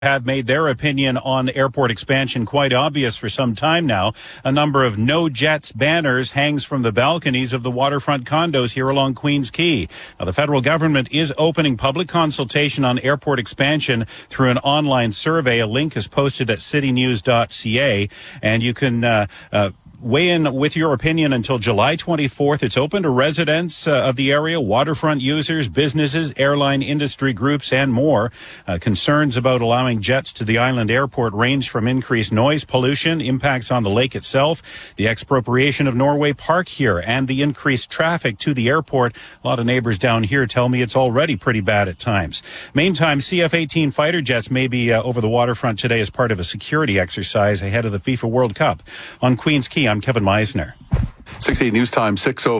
have made their opinion on airport expansion quite obvious for some time now. A number of No Jets banners hangs from the balconies of the waterfront condos here along Queens Quay. Now, the federal government is opening public consultation on airport expansion through an online survey. A link is posted at citynews.ca, and you can weigh in with your opinion until July 24th. It's open to residents of the area, waterfront users, businesses, airline industry groups, and more. Concerns about allowing jets to the island airport range from increased noise pollution, impacts on the lake itself, the expropriation of Norway Park here, and the increased traffic to the airport. A lot of neighbors down here tell me it's already pretty bad at times. Meantime, CF-18 fighter jets may be over the waterfront today as part of a security exercise ahead of the FIFA World Cup. On Queens Quay, I'm Kevin Meisner. 680 News Time,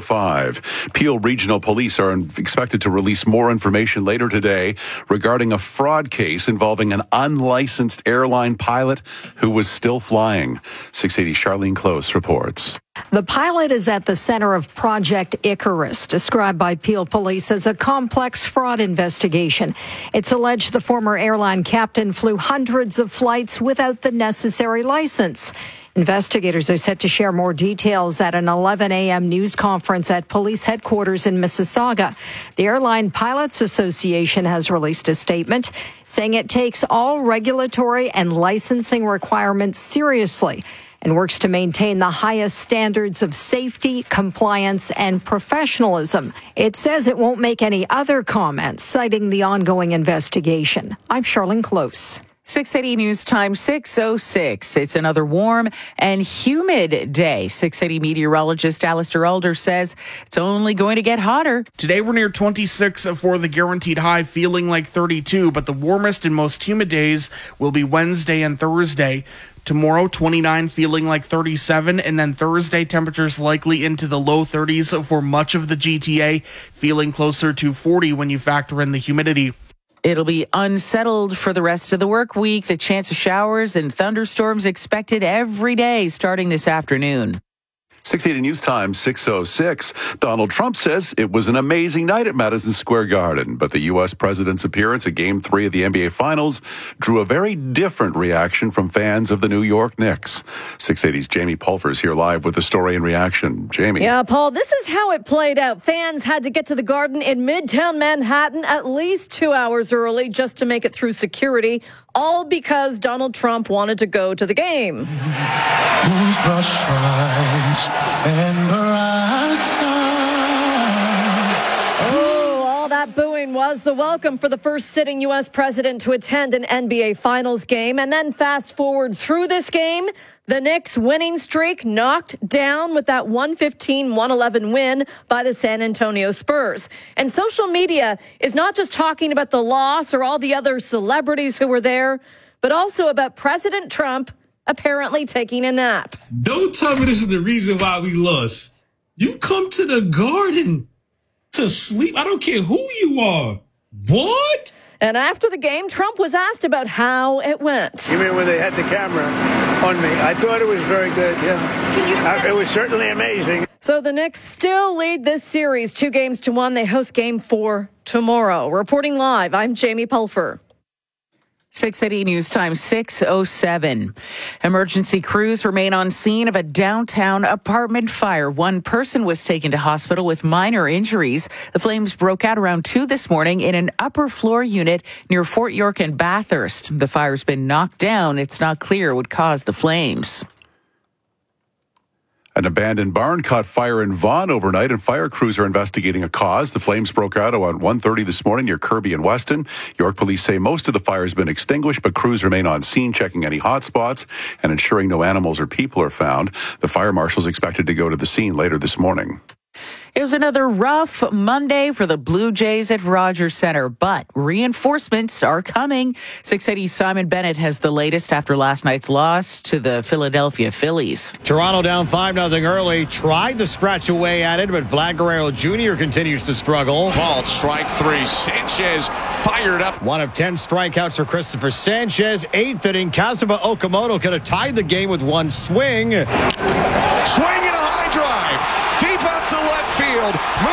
6:05. Peel Regional Police are expected to release more information later today regarding a fraud case involving an unlicensed airline pilot who was still flying. 680 Charlene Close reports. The pilot is at the center of Project Icarus, described by Peel Police as a complex fraud investigation. It's alleged the former airline captain flew hundreds of flights without the necessary license. Investigators are set to share more details at an 11 a.m. news conference at police headquarters in Mississauga. The Airline Pilots Association has released a statement saying it takes all regulatory and licensing requirements seriously and works to maintain the highest standards of safety, compliance, and professionalism. It says it won't make any other comments, citing the ongoing investigation. I'm Charlene Close. 680 News Time, 6:06. It's another warm and humid day. 680 meteorologist Alistair Alder says it's only going to get hotter. Today we're near 26 for the guaranteed high, feeling like 32, but the warmest and most humid days will be Wednesday and Thursday. Tomorrow, 29, feeling like 37, and then Thursday, temperatures likely into the low 30s for much of the GTA, feeling closer to 40 when you factor in the humidity. It'll be unsettled for the rest of the work week. The chance of showers and thunderstorms expected every day starting this afternoon. 680 News Time, 6:06. Donald Trump says it was an amazing night at Madison Square Garden, but the U.S. president's appearance at Game 3 of the NBA Finals drew a very different reaction from fans of the New York Knicks. 680's Jamie Pulver is here live with the story and reaction. Jamie. Yeah, Paul, this is how it played out. Fans had to get to the Garden in Midtown Manhattan at least 2 hours early just to make it through security, all because Donald Trump wanted to go to the game. Oh, all that booing was the welcome for the first sitting U.S. president to attend an NBA Finals game. And then fast forward through this game, the Knicks winning streak knocked down with that 115-111 win by the San Antonio Spurs. And social media is not just talking about the loss or all the other celebrities who were there, but also about President Trump apparently taking a nap. Don't tell me this is the reason why we lost. You come to the Garden to sleep. I don't care who you are. What? And after the game, Trump was asked about how it went. You mean when they had the camera on me? I thought it was very good, yeah. It was certainly amazing. So the Knicks still lead this series 2-1. They host Game 4 tomorrow. Reporting live, I'm Jamie Pulver. 680 News Time, 6:07. Emergency crews remain on scene of a downtown apartment fire. One person was taken to hospital with minor injuries. The flames broke out around 2 this morning in an upper floor unit near Fort York and Bathurst. The fire's been knocked down. It's not clear what caused the flames. An abandoned barn caught fire in Vaughan overnight, and fire crews are investigating a cause. The flames broke out around 1:30 this morning near Kirby and Weston. York police say most of the fire has been extinguished, but crews remain on scene checking any hot spots and ensuring no animals or people are found. The fire marshal is expected to go to the scene later this morning. It was another rough Monday for the Blue Jays at Rogers Center, but reinforcements are coming. 680's Simon Bennett has the latest after last night's loss to the Philadelphia Phillies. Toronto down 5-0 early, tried to scratch away at it, but Vlad Guerrero Jr. continues to struggle. Ball, strike 3. Sanchez fired up. 1 of 10 strikeouts for Christopher Sanchez. 8th inning, Kazuma Okamoto could have tied the game with one swing. Swing and a high drive. Deep out to left field. Moving to the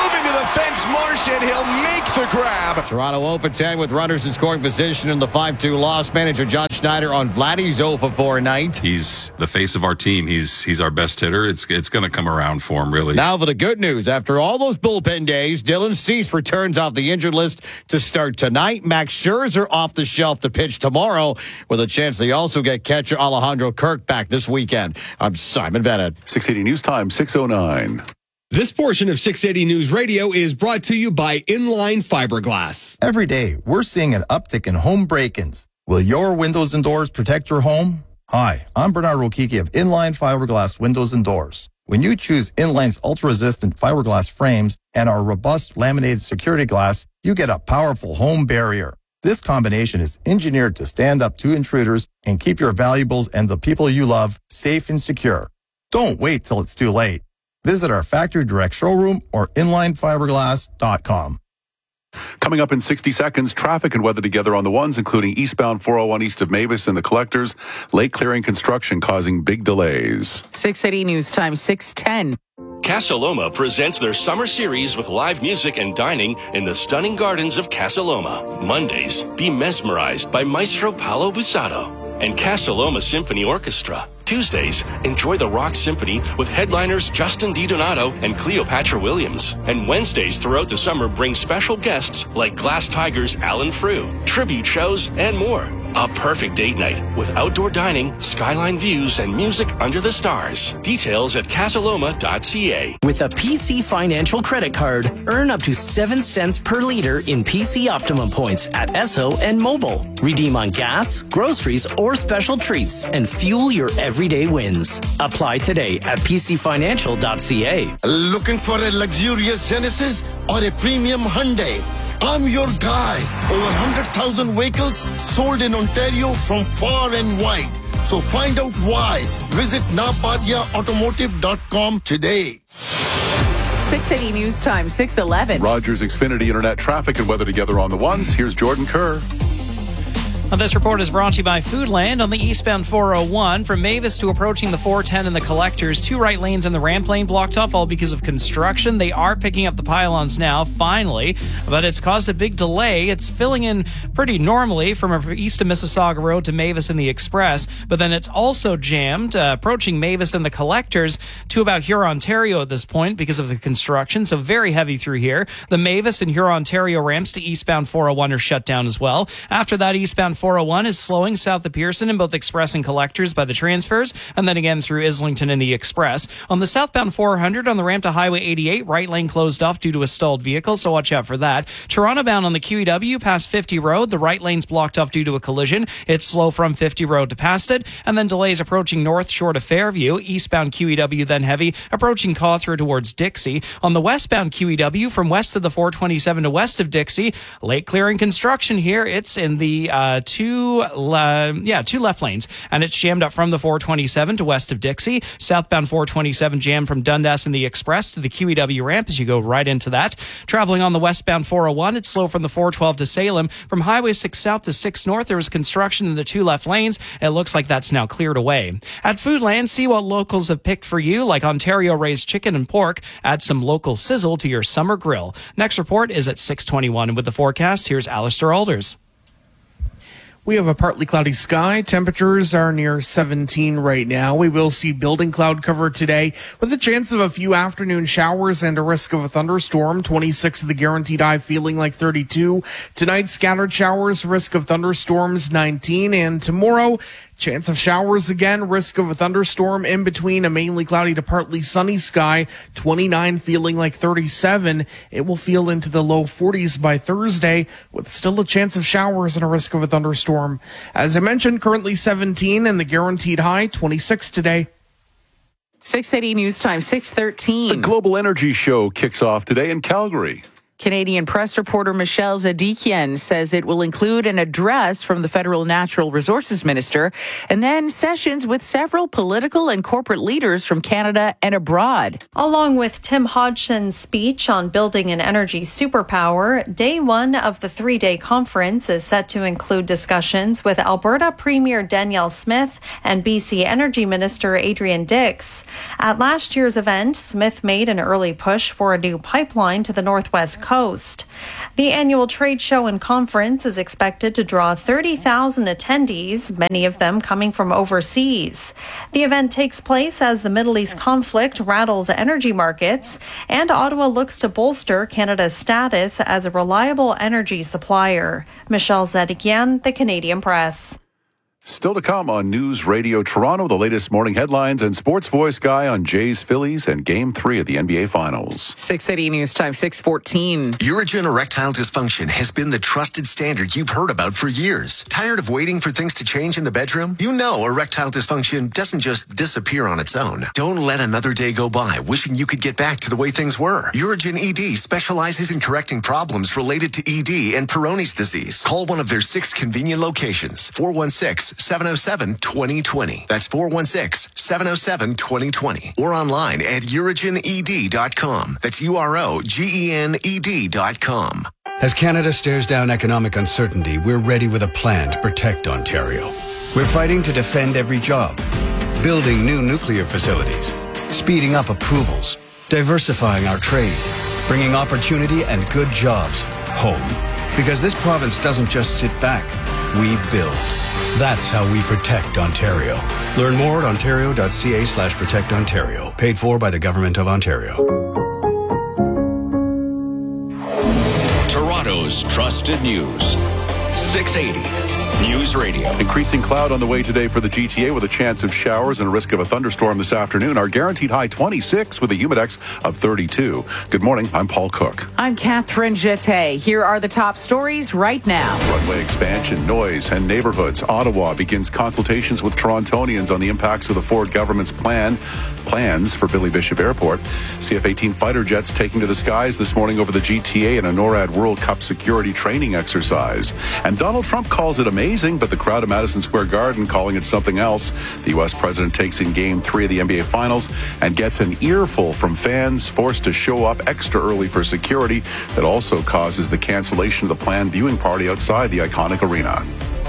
defense, Marsh, and he'll make the grab. Toronto 0 for 10 with runners in scoring position in the 5-2 loss. Manager John Schneider on Vladdy. He's 0 for 4 night. He's the face of our team. He's our best hitter. It's going to come around for him, really. Now for the good news. After all those bullpen days, Dylan Cease returns off the injured list to start tonight. Max Scherzer off the shelf to pitch tomorrow with a chance they also get catcher Alejandro Kirk back this weekend. I'm Simon Bennett. 680 News Time, 6:09. This portion of 680 News Radio is brought to you by Inline Fiberglass. Every day, we're seeing an uptick in home break-ins. Will your windows and doors protect your home? Hi, I'm Bernard Rokiki of Inline Fiberglass Windows and Doors. When you choose Inline's ultra-resistant fiberglass frames and our robust laminated security glass, you get a powerful home barrier. This combination is engineered to stand up to intruders and keep your valuables and the people you love safe and secure. Don't wait till it's too late. Visit our factory direct showroom or inlinefiberglass.com. Coming up in 60 seconds, traffic and weather together on the ones, including eastbound 401 east of Mavis and the Collectors. Lake clearing construction causing big delays. 680 News Time, 6:10. Casa Loma presents their summer series with live music and dining in the stunning gardens of Casa Loma. Mondays, be mesmerized by Maestro Paolo Busato and Casa Loma Symphony Orchestra. Tuesdays, enjoy the Rock Symphony with headliners Justin DiDonato and Cleopatra Williams. And Wednesdays throughout the summer bring special guests like Glass Tigers Alan Frew, tribute shows, and more. A perfect date night with outdoor dining, skyline views, and music under the stars. Details at casaloma.ca. With a PC Financial credit card, earn up to 7 cents per liter in PC Optimum points at Esso and Mobile. Redeem on gas, groceries, or special treats and fuel your everyday wins. Apply today at pcfinancial.ca. Looking for a luxurious Genesis or a premium Hyundai? I'm your guy. Over 100,000 vehicles sold in Ontario from far and wide. So find out why. Visit napadiaautomotive.com today. 680 News Time, 6:11. Rogers Xfinity Internet traffic and weather together on the ones. Here's Jordan Kerr. This report is brought to you by Foodland on the eastbound 401 from Mavis to approaching the 410 and the Collectors. 2 right lanes in the ramp lane blocked off, all because of construction. They are picking up the pylons now, finally, but it's caused a big delay. It's filling in pretty normally from east of Mississauga Road to Mavis and the Express, but then it's also jammed approaching Mavis and the Collectors to about Hurontario at this point because of the construction, so very heavy through here. The Mavis and Hurontario ramps to eastbound 401 are shut down as well. After that, eastbound 401 is slowing south of Pearson in both Express and Collectors by the transfers, and then again through Islington and the Express. On the southbound 400 on the ramp to Highway 88, right lane closed off due to a stalled vehicle, so watch out for that. Toronto bound on the QEW past 50 Road, the right lane's blocked off due to a collision. It's slow from 50 Road to past it, and then delays approaching north short of Fairview. Eastbound QEW then heavy, approaching Cawthron towards Dixie. On the westbound QEW from west of the 427 to west of Dixie, late clearing construction here. It's in the two left lanes, and it's jammed up from the 427 to west of Dixie. Southbound 427 jammed from Dundas and the Express to the QEW ramp as you go right into that. Traveling on the westbound 401, it's slow from the 412 to Salem. From Highway 6 south to 6 north, there was construction in the 2 left lanes. It looks like that's now cleared away. At Foodland, see what locals have picked for you, like Ontario raised chicken and pork. Add some local sizzle to your summer grill. Next report is at 6:21, and with the forecast, here's Alistair Alders. We have a partly cloudy sky. Temperatures are near 17 right now. We will see building cloud cover today with a chance of a few afternoon showers and a risk of a thunderstorm. 26 the guaranteed high, feeling like 32. Tonight, scattered showers, risk of thunderstorms 19. And tomorrow, chance of showers again, risk of a thunderstorm in between a mainly cloudy to partly sunny sky, 29 feeling like 37. It will feel into the low 40s by Thursday with still a chance of showers and a risk of a thunderstorm. As I mentioned, currently 17 and the guaranteed high 26 today. 680 News Time, 6:13. The Global Energy Show kicks off today in Calgary. Canadian press reporter Michelle Zadikian says it will include an address from the federal natural resources minister and then sessions with several political and corporate leaders from Canada and abroad. Along with Tim Hodgson's speech on building an energy superpower, day one of the 3-day conference is set to include discussions with Alberta Premier Danielle Smith and BC Energy Minister Adrian Dix. At last year's event, Smith made an early push for a new pipeline to the Northwest Coast. The annual trade show and conference is expected to draw 30,000 attendees, many of them coming from overseas. The event takes place as the Middle East conflict rattles energy markets, and Ottawa looks to bolster Canada's status as a reliable energy supplier. Michelle Zadikian, The Canadian Press. Still to come on News Radio Toronto, the latest morning headlines and sports voice guy on Jays Phillies and Game 3 of the NBA Finals. 680 News Time, 6:14. Urigen erectile dysfunction has been the trusted standard you've heard about for years. Tired of waiting for things to change in the bedroom? You know erectile dysfunction doesn't just disappear on its own. Don't let another day go by wishing you could get back to the way things were. Urigen ED specializes in correcting problems related to ED and Peyronie's disease. Call one of their 6 convenient locations. 416-707-2020. That's 416-707-2020. Or online at urigened.com. That's UROGENED.com. As Canada stares down economic uncertainty, we're ready with a plan to protect Ontario. We're fighting to defend every job, building new nuclear facilities, speeding up approvals, diversifying our trade, bringing opportunity and good jobs home. Because this province doesn't just sit back, we build. That's how we protect Ontario. Learn more at ontario.ca/protectontario. Paid for by the Government of Ontario. Toronto's trusted news. 680 News Radio. Increasing cloud on the way today for the GTA with a chance of showers and a risk of a thunderstorm this afternoon. Our guaranteed high 26 with a humidex of 32. Good morning. I'm Paul Cook. I'm Catherine Jeté. Here are the top stories right now. Runway expansion, noise, and neighborhoods. Ottawa begins consultations with Torontonians on the impacts of the Ford government's plans for Billy Bishop Airport. CF-18 fighter jets taking to the skies this morning over the GTA in a NORAD World Cup security training exercise. And Donald Trump calls it amazing, but the crowd at Madison Square Garden calling it something else. The U.S. president takes in Game 3 of the NBA Finals and gets an earful from fans forced to show up extra early for security that also causes the cancellation of the planned viewing party outside the iconic arena.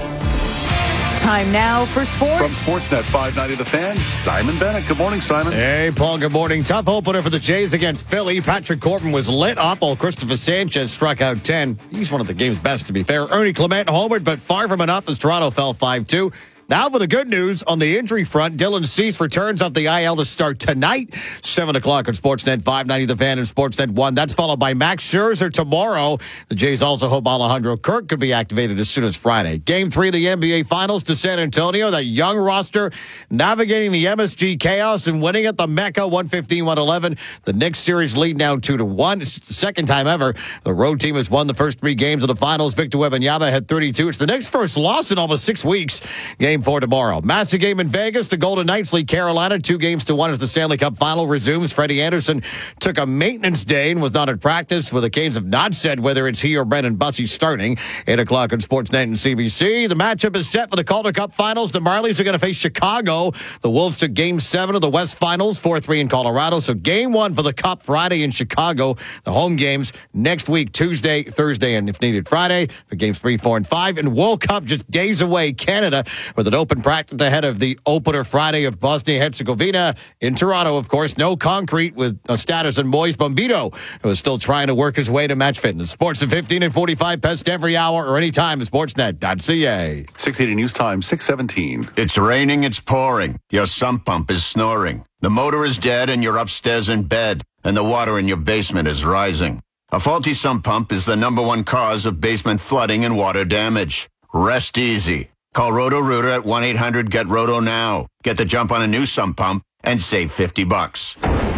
Time now for sports. From Sportsnet 590 The Fan, Simon Bennett. Good morning, Simon. Hey, Paul. Good morning. Tough opener for the Jays against Philly. Patrick Corbin was lit up while Christopher Sanchez struck out 10. He's one of the game's best, to be fair. Ernie Clement homered, but far from enough as Toronto fell 5-2. Now for the good news on the injury front. Dylan Cease returns off the IL to start tonight, 7 o'clock on Sportsnet 590 The Fan and Sportsnet 1. That's followed by Max Scherzer tomorrow. The Jays also hope Alejandro Kirk could be activated as soon as Friday. Game 3 of the NBA Finals to San Antonio. The young roster navigating the MSG chaos and winning at the Mecca 115-111. The Knicks series lead now 2-1. It's the second time ever the road team has won the first 3 games of the finals. Victor Wembanyama had 32. It's the Knicks' first loss in almost 6 weeks. Game 4 tomorrow. Massive game in Vegas. The Golden Knights lead Carolina 2-1 as the Stanley Cup final resumes. Freddie Anderson took a maintenance day and was not at practice, where the Canes have not said whether it's he or Brennan Bussey starting. 8 o'clock on Sportsnet and CBC. The matchup is set for the Calder Cup finals. The Marlies are going to face Chicago. The Wolves took Game 7 of the West Finals, 4-3 in Colorado. So Game 1 for the Cup Friday in Chicago. The home games next week, Tuesday, Thursday, and if needed, Friday for Games 3, 4, and 5. And World Cup just days away. Canada with an open practice ahead of the opener Friday of Bosnia-Herzegovina in Toronto. Of course, no concrete with a status in Moise Bombito, who is still trying to work his way to match fitness. Sports at 15 and 45 pest every hour or anytime at sportsnet.ca. 680 News Time, 6:17. It's raining, it's pouring. Your sump pump is snoring. The motor is dead and you're upstairs in bed, and the water in your basement is rising. A faulty sump pump is the #1 cause of basement flooding and water damage. Rest easy. Call Roto-Rooter at 1-800-GET-ROTO now. Get the jump on a new sump pump and save $50.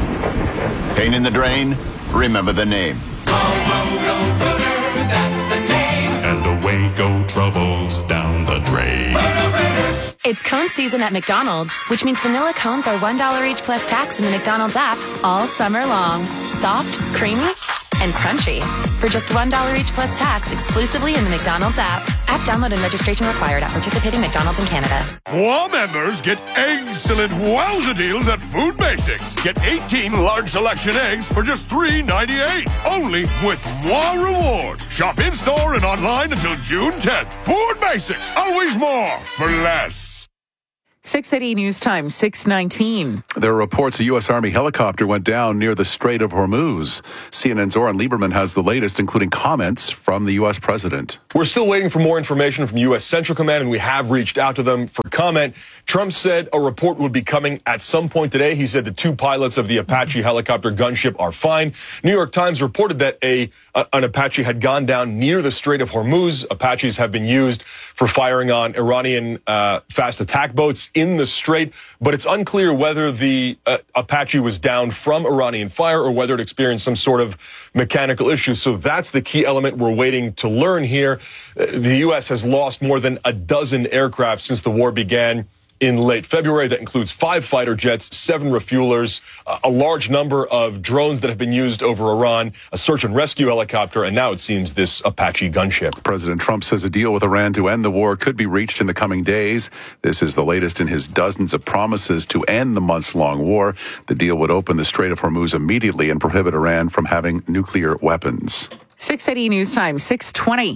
Pain in the drain? Remember the name. Call Roto-Rooter, that's the name. And away go troubles down the drain. Roto-Rooter. It's cone season at McDonald's, which means vanilla cones are $1 each plus tax in the McDonald's app all summer long. Soft, creamy, and crunchy. For just $1 each plus tax, exclusively in the McDonald's app. App download and registration required at participating McDonald's in Canada. More members get excellent wowza deals at Food Basics. Get 18 large selection eggs for just $3.98. Only with more rewards. Shop in-store and online until June 10th. Food Basics. Always more for less. 680 News Time, 6:19. There are reports a U.S. Army helicopter went down near the Strait of Hormuz. CNN's Oren Lieberman has the latest, including comments from the U.S. president. We're still waiting for more information from U.S. Central Command, and we have reached out to them for comment. Trump said a report would be coming at some point today. He said the two pilots of the Apache helicopter gunship are fine. New York Times reported that an Apache had gone down near the Strait of Hormuz. Apaches have been used for firing on Iranian fast attack boats in the strait, but it's unclear whether the Apache was down from Iranian fire or whether it experienced some sort of mechanical issue. So that's the key element we're waiting to learn here. The U.S. has lost more than a dozen aircraft since the war began in late February. That includes 5 fighter jets, 7 refuelers, a large number of drones that have been used over Iran, a search and rescue helicopter, and now it seems this Apache gunship. President Trump says a deal with Iran to end the war could be reached in the coming days. This is the latest in his dozens of promises to end the months-long war. The deal would open the Strait of Hormuz immediately and prohibit Iran from having nuclear weapons. 680 News Time, 6:20.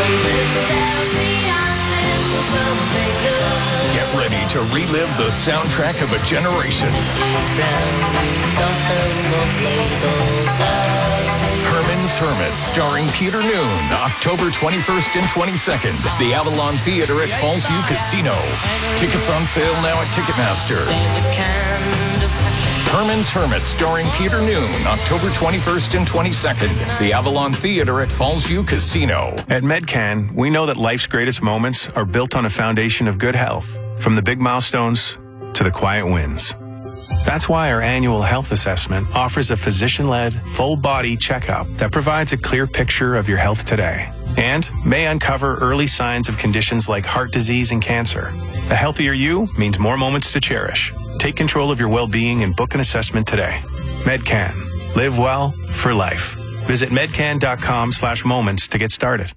Get ready to relive the soundtrack of a generation. Herman's Hermits, starring Peter Noon, October 21st and 22nd. The Avalon Theater at Fallsview Casino. Tickets on sale now at Ticketmaster. Herman's Hermits, starring Peter Noon, October 21st and 22nd. The Avalon Theater at Fallsview Casino. At MedCan, we know that life's greatest moments are built on a foundation of good health, from the big milestones to the quiet wins. That's why our annual health assessment offers a physician-led, full-body checkup that provides a clear picture of your health today and may uncover early signs of conditions like heart disease and cancer. A healthier you means more moments to cherish. Take control of your well-being and book an assessment today. MedCan. Live well for life. Visit medcan.com/moments to get started.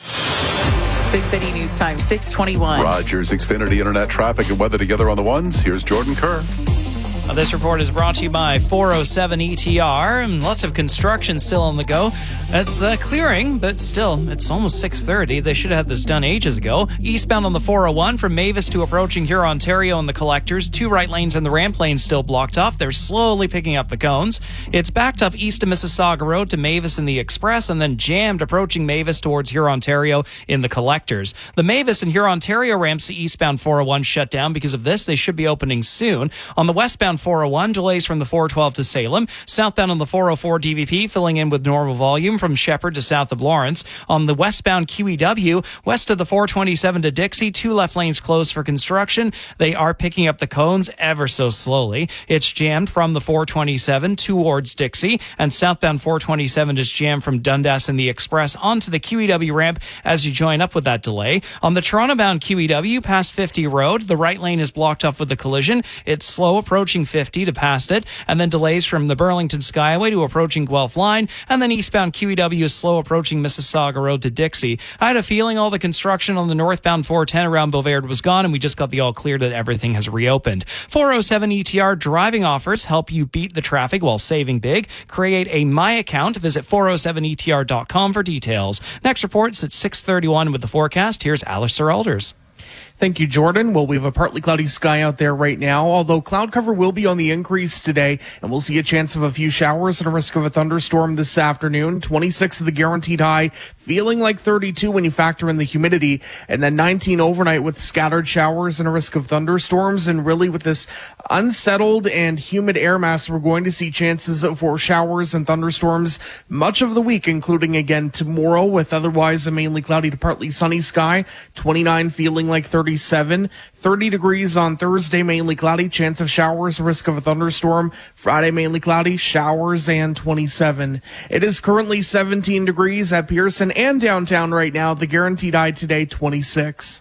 680 News Time, 6:21. Rogers Xfinity Internet traffic and weather together on the ones. Here's Jordan Kerr. This report is brought to you by 407 ETR, and lots of construction still on the go. It's clearing, but still, it's almost 6:30. They should have had this done ages ago. Eastbound on the 401 from Mavis to approaching Huron, Ontario and the collectors. 2 right lanes and the ramp lane still blocked off. They're slowly picking up the cones. It's backed up east of Mississauga Road to Mavis and the Express, and then jammed approaching Mavis towards Huron, Ontario in the collectors. The Mavis and Huron, Ontario ramps to eastbound 401 shut down because of this. They should be opening soon. On the westbound 401, delays from the 412 to Salem. Southbound on the 404 DVP filling in with normal volume from Shepherd to south of Lawrence. On the westbound QEW, west of the 427 to Dixie, 2 left lanes closed for construction. They are picking up the cones ever so slowly. It's jammed from the 427 towards Dixie, and southbound 427 is jammed from Dundas and the Express onto the QEW ramp as you join up with that delay. On the Toronto-bound QEW, past 50 Road, the right lane is blocked off with the collision. It's slow approaching 50 to past it, and then delays from the Burlington Skyway to approaching Guelph Line, and then eastbound QEW is slow approaching Mississauga Road to Dixie. I had a feeling all the construction on the northbound 410 around Bovaird was gone, and we just got the all clear that everything has reopened. 407 ETR driving offers help you beat the traffic while saving big. Create a My account. Visit 407etr.com for details. Next report's at 6:31 with the forecast. Here's Alistair Alders. Thank you, Jordan. Well, we have a partly cloudy sky out there right now, although cloud cover will be on the increase today, and we'll see a chance of a few showers and a risk of a thunderstorm this afternoon. 26 is the guaranteed high, feeling like 32 when you factor in the humidity, and then 19 overnight with scattered showers and a risk of thunderstorms. And really with this unsettled and humid air mass, we're going to see chances for showers and thunderstorms much of the week, including again tomorrow with otherwise a mainly cloudy to partly sunny sky. 29 feeling like 37, 30 degrees on Thursday, mainly cloudy, chance of showers, risk of a thunderstorm. Friday, mainly cloudy, showers, and 27. It is currently 17 degrees at Pearson and downtown right now. The guaranteed high today, 26.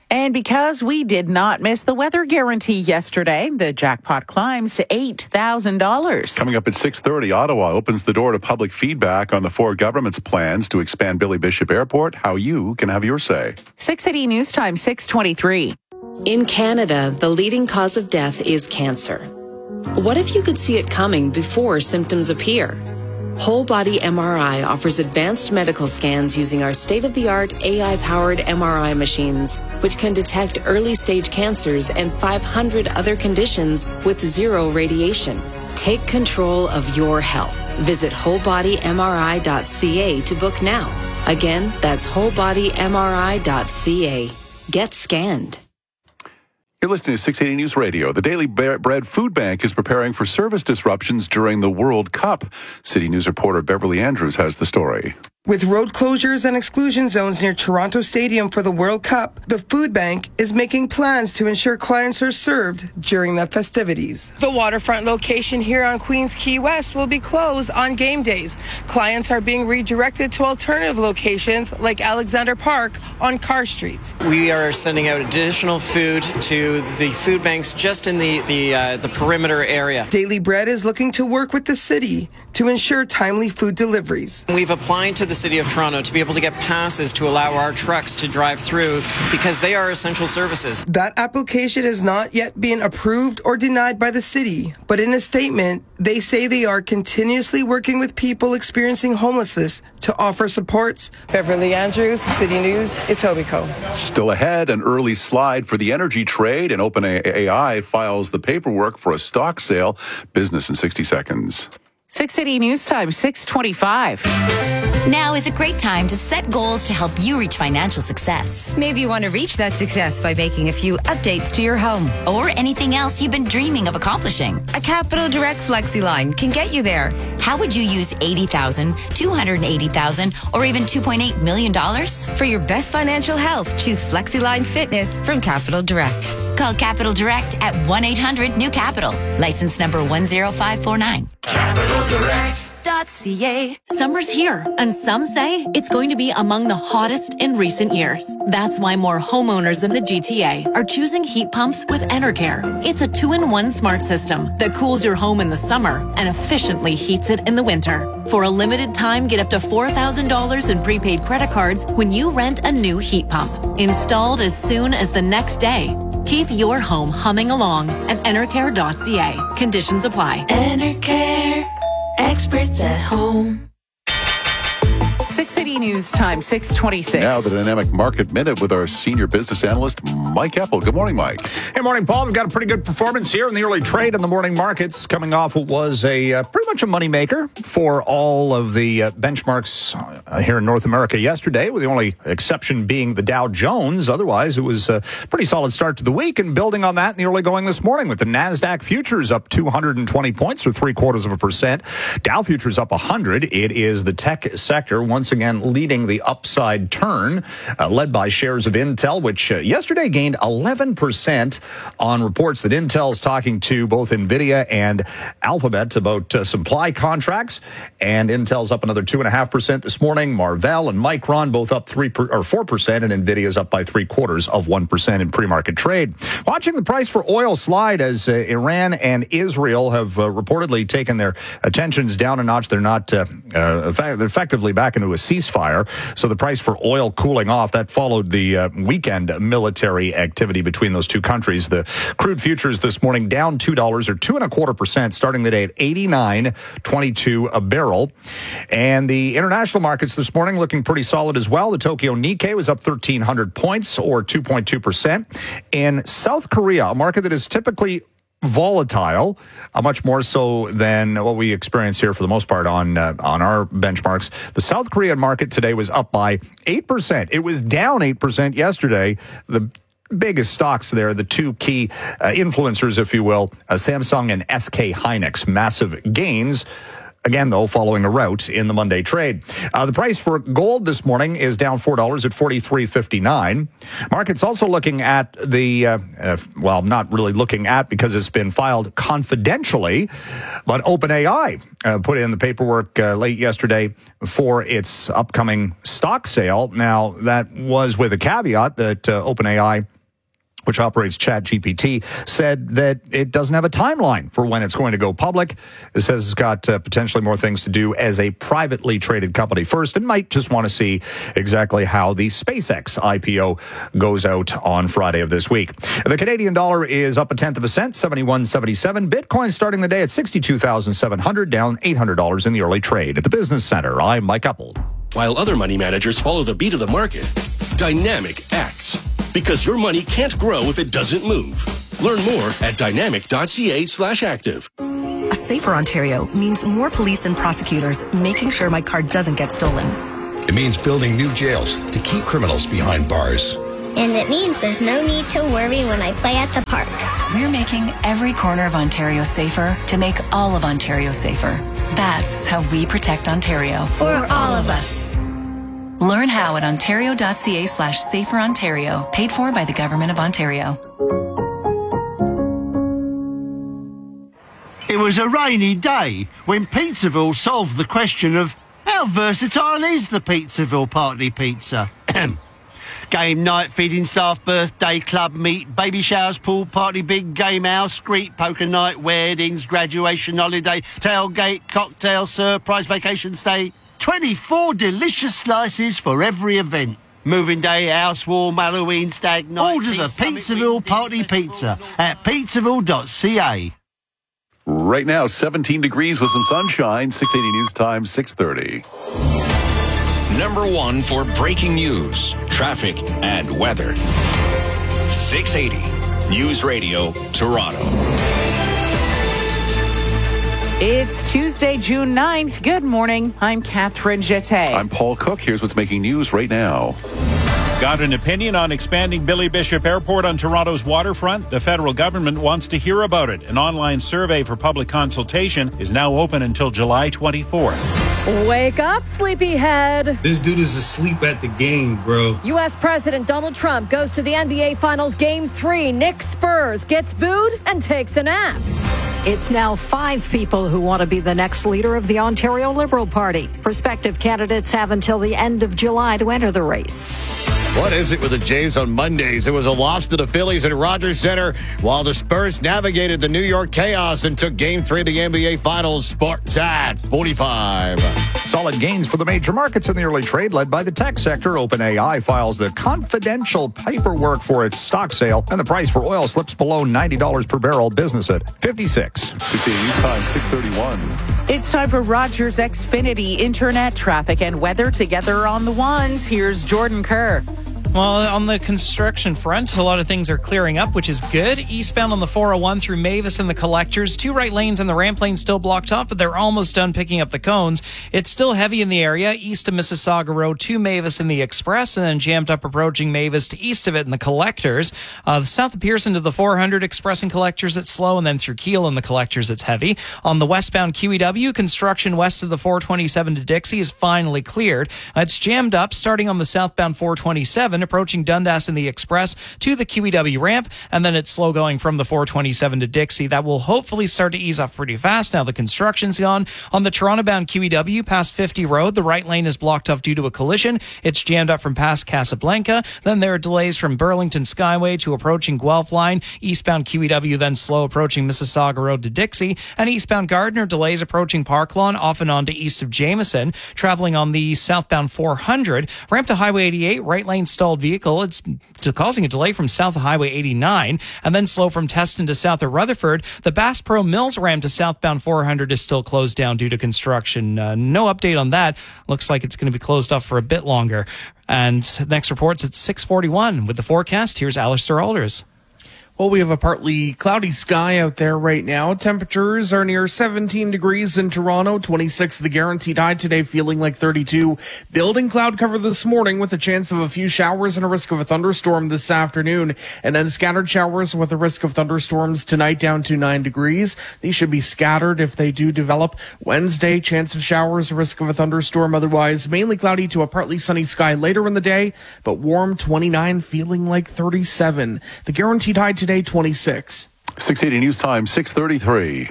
And because we did not miss the weather guarantee yesterday, the jackpot climbs to $8,000. Coming up at 6:30, Ottawa opens the door to public feedback on the Ford government's plans to expand Billy Bishop Airport. How you can have your say. 6:80 News Time, 6:23. In Canada, the leading cause of death is cancer. What if you could see it coming before symptoms appear? Whole Body MRI offers advanced medical scans using our state-of-the-art AI-powered MRI machines, which can detect early-stage cancers and 500 other conditions with zero radiation. Take control of your health. Visit wholebodymri.ca to book now. Again, that's wholebodymri.ca. Get scanned. You're listening to 680 News Radio. The Daily Bread Food Bank is preparing for service disruptions during the World Cup. City News reporter Beverly Andrews has the story. With road closures and exclusion zones near Toronto Stadium for the World Cup, the food bank is making plans to ensure clients are served during the festivities. The waterfront location here on Queens Quay West will be closed on game days. Clients are being redirected to alternative locations like Alexander Park on Carr Street. We are sending out additional food to the food banks just in the perimeter area. Daily Bread is looking to work with the city to ensure timely food deliveries. We've applied to the City of Toronto to be able to get passes to allow our trucks to drive through because they are essential services. That application has not yet been approved or denied by the city, but in a statement, they say they are continuously working with people experiencing homelessness to offer supports. Beverly Andrews, City News, Etobicoke. Still ahead, an early slide for the energy trade, and OpenAI files the paperwork for a stock sale. Business in 60 seconds. 680 News Time, 6:25. Now is a great time to set goals to help you reach financial success. Maybe you want to reach that success by making a few updates to your home or anything else you've been dreaming of accomplishing. A Capital Direct FlexiLine can get you there. How would you use $80,000, $280,000, or even $2.8 million? For your best financial health, choose FlexiLine Fitness from Capital Direct. Call Capital Direct at 1-800-NEW-CAPITAL. License number 10549. CapitalDirect.ca. Summer's here, and some say it's going to be among the hottest in recent years. That's why more homeowners in the GTA are choosing heat pumps with Enercare. It's a 2-in-1 smart system that cools your home in the summer and efficiently heats it in the winter. For a limited time, get up to $4,000 in prepaid credit cards when you rent a new heat pump. Installed as soon as the next day. Keep your home humming along at Enercare.ca. Conditions apply. Enercare. Experts at home. 680 News Time, 6:26. Now the Dynamic Market Minute with our senior business analyst, Mike Apple. Good morning, Mike. Hey, morning, Paul. We've got a pretty good performance here in the early trade in the morning markets, coming off what was pretty much a moneymaker for all of the benchmarks here in North America yesterday, with the only exception being the Dow Jones. Otherwise, it was a pretty solid start to the week, and building on that in the early going this morning with the NASDAQ futures up 220 points or 0.75%. Dow futures up 100. It is the tech sector once again leading the upside turn, led by shares of Intel, which yesterday gained 11% on reports that Intel's talking to both NVIDIA and Alphabet about supply contracts. And Intel's up another 2.5% this morning. Marvell and Micron both up 4%, and NVIDIA's up by 0.75% in pre-market trade. Watching the price for oil slide as Iran and Israel have reportedly taken their tensions down a notch. They're not they're effectively back into a ceasefire. So the price for oil cooling off, that followed the weekend military activity between those two countries. The crude futures this morning down $2 or 2.25%, starting the day at $89.22 a barrel. And the international markets this morning looking pretty solid as well. The Tokyo Nikkei was up 1,300 points or 2.2%. In South Korea, a market that is typically volatile, much more so than what we experience here for the most part on our benchmarks. The South Korean market today was up by 8%. It was down 8% yesterday. The biggest stocks there, the two key influencers, if you will, Samsung and SK Hynix, massive gains. Again, though, following a rout in the Monday trade. The price for gold this morning is down $4 at $43.59. Market's also looking at the, well, not really looking at because it's been filed confidentially, but OpenAI put in the paperwork late yesterday for its upcoming stock sale. Now, that was with a caveat that OpenAI which operates ChatGPT, said that it doesn't have a timeline for when it's going to go public. It says it's got potentially more things to do as a privately traded company first, and might just want to see exactly how the SpaceX IPO goes out on Friday of this week. The Canadian dollar is up 0.1 cent, 71.77. Bitcoin starting the day at $62,700, down $800 in the early trade. At the Business Center, I'm Mike Uppel. While other money managers follow the beat of the market, Dynamic acts. Because your money can't grow if it doesn't move. Learn more at dynamic.ca/active. A safer Ontario means more police and prosecutors making sure my car doesn't get stolen. It means building new jails to keep criminals behind bars. And it means there's no need to worry when I play at the park. We're making every corner of Ontario safer to make all of Ontario safer. That's how we protect Ontario. For all of us. Learn how at ontario.ca/saferontario, paid for by the Government of Ontario. It was a rainy day when Pizzaville solved the question of how versatile is the Pizzaville Party Pizza? Game night, feeding staff, birthday, club meet, baby showers, pool party, big game house, street poker night, weddings, graduation holiday, tailgate, cocktail, surprise vacation stay. 24 delicious slices for every event. Moving day, house warm, Halloween, stag night. Order the Pizzaville Party Pizza at pizzaville.ca. Right now, 17 degrees with some sunshine. 680 News Time, 6:30. Number one for breaking news, traffic, and weather. 680 News Radio, Toronto. It's Tuesday, June 9th. Good morning. I'm Catherine Jeté. I'm Paul Cook. Here's what's making news right now. Got an opinion on expanding Billy Bishop Airport on Toronto's waterfront? The federal government wants to hear about it. An online survey for public consultation is now open until July 24th. Wake up, sleepyhead. This dude is asleep at the game, bro. U.S. President Donald Trump goes to the NBA Finals Game 3. Nick Spurs gets booed and takes a nap. It's now 5 people who want to be the next leader of the Ontario Liberal Party. Prospective candidates have until the end of July to enter the race. What is it with the Jays on Mondays? It was a loss to the Phillies at Rogers Center while the Spurs navigated the New York chaos and took Game 3 of the NBA Finals. Sports at 45. Solid gains for the major markets in the early trade, led by the tech sector. OpenAI files the confidential paperwork for its stock sale, and the price for oil slips below $90 per barrel. Business at 56. 680 News Time, 6:31. It's time for Rogers Xfinity internet traffic and weather together on the ones. Here's Jordan Kerr. Well, on the construction front, a lot of things are clearing up, which is good. Eastbound on the 401 through Mavis and the Collectors. 2 right lanes and the ramp lane still blocked off, but they're almost done picking up the cones. It's still heavy in the area, east of Mississauga Road to Mavis in the Express, and then jammed up approaching Mavis to east of it in the Collectors. South of Pearson to the 400 Express and Collectors, it's slow, and then through Keele and the Collectors, it's heavy. On the westbound QEW, construction west of the 427 to Dixie is finally cleared. It's jammed up starting on the southbound 427, approaching Dundas in the Express to the QEW ramp, and then it's slow going from the 427 to Dixie. That will hopefully start to ease off pretty fast now the construction's gone. On the Toronto-bound QEW past 50 Road, the right lane is blocked off due to a collision. It's jammed up from past Casablanca. Then there are delays from Burlington Skyway to approaching Guelph line. Eastbound QEW then slow approaching Mississauga Road to Dixie, and eastbound Gardiner delays approaching Park Lawn off and on to east of Jameson. Traveling on the southbound 400, ramp to Highway 88, right lane stalled vehicle. It's causing a delay from south of Highway 89, and then slow from Teston to south of Rutherford. The Bass Pro Mills ramp to southbound 400 is still closed down due to construction. No update on that. Looks like it's going to be closed off for a bit longer. And next report's at 6:41. With the forecast, here's Alistair Alders. Well, we have a partly cloudy sky out there right now. Temperatures are near 17 degrees in Toronto, 26 the guaranteed high today, feeling like 32. Building cloud cover this morning with a chance of a few showers and a risk of a thunderstorm this afternoon. And then scattered showers with a risk of thunderstorms tonight down to 9 degrees. These should be scattered if they do develop. Wednesday, chance of showers, risk of a thunderstorm. Otherwise, mainly cloudy to a partly sunny sky later in the day, but warm 29, feeling like 37. The guaranteed high today, 26. 680 News Time, 6:33.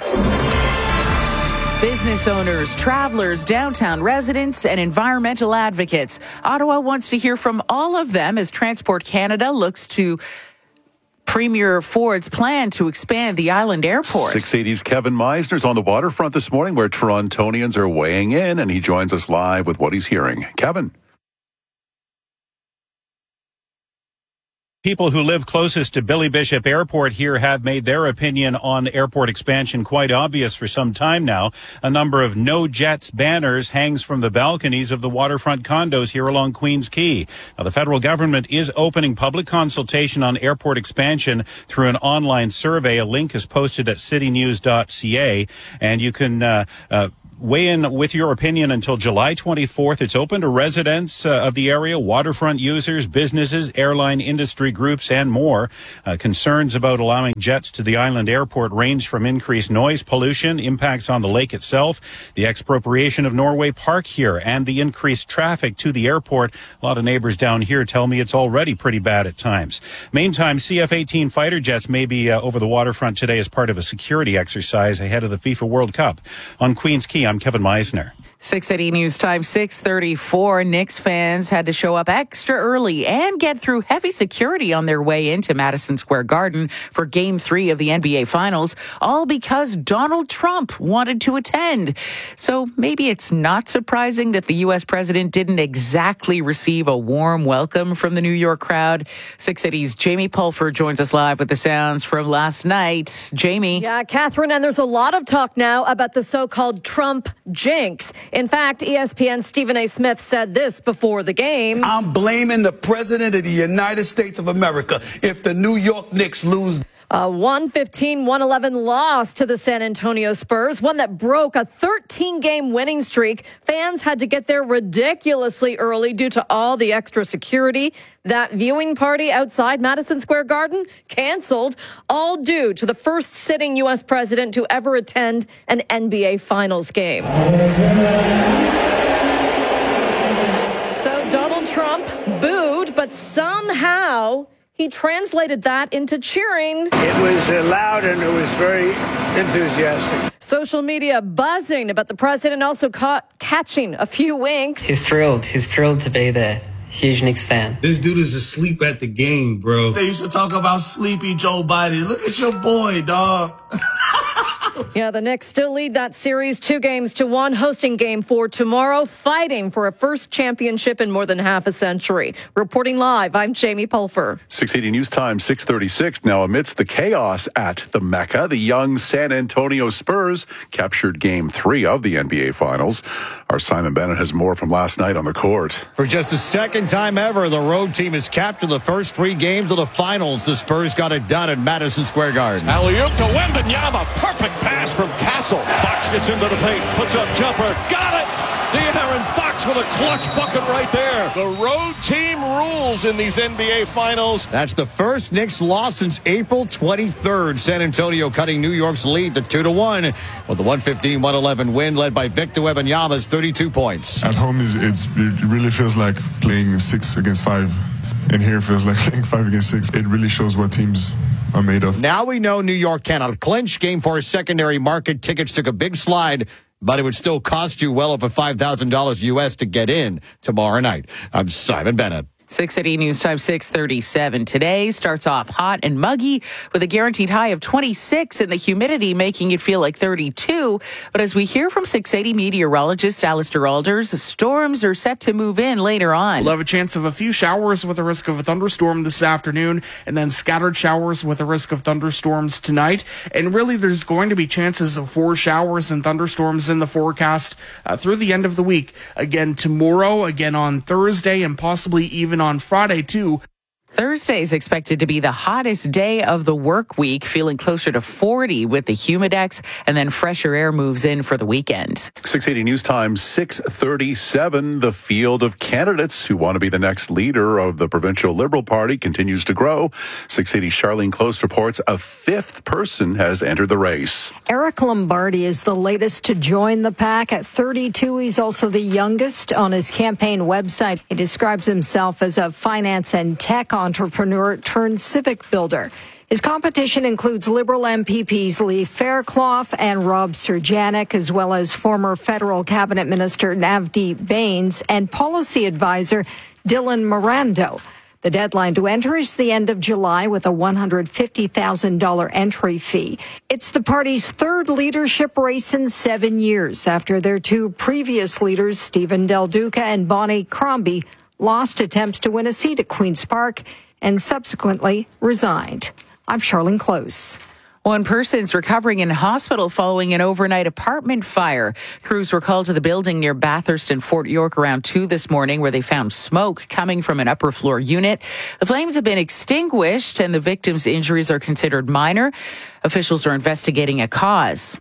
Business owners, travelers, downtown residents, and environmental advocates. Ottawa wants to hear from all of them as Transport Canada looks to Premier Ford's plan to expand the island airport. 680's Kevin Meisner's on the waterfront this morning where Torontonians are weighing in, and he joins us live with what he's hearing. Kevin. People who live closest to Billy Bishop Airport here have made their opinion on airport expansion quite obvious for some time now. A number of No Jets banners hangs from the balconies of the waterfront condos here along Queens Quay. Now, the federal government is opening public consultation on airport expansion through an online survey. A link is posted at citynews.ca, and you can weigh in with your opinion until July 24th. It's open to residents of the area, waterfront users, businesses, airline industry groups, and more. Concerns about allowing jets to the island airport range from increased noise pollution, impacts on the lake itself, the expropriation of Norway Park here, and the increased traffic to the airport. A lot of neighbors down here tell me it's already pretty bad at times. Meantime, CF-18 fighter jets may be over the waterfront today as part of a security exercise ahead of the FIFA World Cup. On Queens Quay, I'm Kevin Meisner. 680 News Time, 6:34. Knicks fans had to show up extra early and get through heavy security on their way into Madison Square Garden for Game 3 of the NBA Finals, all because Donald Trump wanted to attend. So maybe it's not surprising that the U.S. president didn't exactly receive a warm welcome from the New York crowd. 680's Jamie Pulfer joins us live with the sounds from last night. Jamie. Yeah, Catherine, and there's a lot of talk now about the so-called Trump jinx. In fact, ESPN's Stephen A. Smith said this before the game. I'm blaming the president of the United States of America if the New York Knicks lose. A 115-111 loss to the San Antonio Spurs, one that broke a 13-game winning streak. Fans had to get there ridiculously early due to all the extra security. That viewing party outside Madison Square Garden canceled, all due to the first sitting U.S. president to ever attend an NBA Finals game. So Donald Trump booed, but somehow he translated that into cheering. It was loud and it was very enthusiastic. Social media buzzing about the president, also catching a few winks. He's thrilled. He's thrilled to be there. Huge Knicks fan. This dude is asleep at the game, bro. They used to talk about sleepy Joe Biden. Look at your boy, dog. Yeah, the Knicks still lead that series 2-1, hosting Game 4 tomorrow, fighting for a first championship in more than half a century. Reporting live, I'm Jamie Pulfer. 680 News Time, 6:36. Now, amidst the chaos at the Mecca, the young San Antonio Spurs captured Game 3 of the NBA Finals. Our Simon Bennett has more from last night on the court. For just the second time ever, the road team has captured the first 3 games of the finals. The Spurs got it done at Madison Square Garden. Alley-oop to Wembanyama. Perfect pass from Castle. Fox gets into the paint, puts up jumper. Got it! De'Aaron Fox with a clutch bucket right there. The road team rules in these NBA Finals. That's the first Knicks loss since April 23rd. San Antonio cutting New York's lead to 2-1 with the 115-111 win led by Victor Wembanyama's 32 points. At home, it really feels like playing 6 against 5. And here it feels like playing 5 against 6. It really shows what teams are made of. Now we know New York cannot clinch. Game 4 secondary market tickets took a big slide, but it would still cost you well over $5,000 US to get in tomorrow night. I'm Simon Bennett. 680 News Time, 6:37. Today starts off hot and muggy with a guaranteed high of 26 and the humidity making it feel like 32. But as we hear from 680 meteorologist Alistair Alders, the storms are set to move in later on. We'll have a chance of a few showers with a risk of a thunderstorm this afternoon, and then scattered showers with a risk of thunderstorms tonight. And really, there's going to be chances of 4 showers and thunderstorms in the forecast through the end of the week. Again tomorrow, again on Thursday, and possibly even on Friday too. Thursday is expected to be the hottest day of the work week, feeling closer to 40 with the humidex, and then fresher air moves in for the weekend. 680 News Time, 6:37. The field of candidates who want to be the next leader of the provincial Liberal Party continues to grow. 680 Charlene Close reports a 5th person has entered the race. Eric Lombardi is the latest to join the pack. At 32, he's also the youngest. On his campaign website, he describes himself as a finance and tech entrepreneur turned civic builder. His competition includes Liberal MPPs Lee Fairclough and Rob Surjanek, as well as former federal cabinet minister Navdeep Bains and policy advisor Dylan Morando. The deadline to enter is the end of July with a $150,000 entry fee. It's the party's third leadership race in 7 years after their two previous leaders, Stephen Del Duca and Bonnie Crombie, lost attempts to win a seat at Queen's Park and subsequently resigned. I'm Charlene Close. One person's recovering in hospital following an overnight apartment fire. Crews were called to the building near Bathurst and Fort York around 2 this morning, where they found smoke coming from an upper floor unit. The flames have been extinguished and the victim's injuries are considered minor. Officials are investigating a cause.